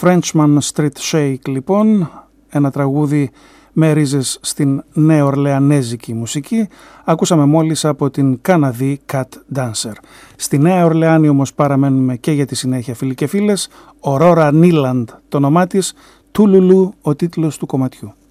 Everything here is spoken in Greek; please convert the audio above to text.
Frenchman Street Shake λοιπόν, ένα τραγούδι με ρίζες στην νεοορλεανέζικη μουσική, ακούσαμε μόλις από την Καναδή Cat Dancer. Στη Νέα Ορλεάνη όμως παραμένουμε και για τη συνέχεια, φίλοι και φίλες. Aurora Neeland το όνομά της, Τουλουλού ο τίτλος του κομματιού.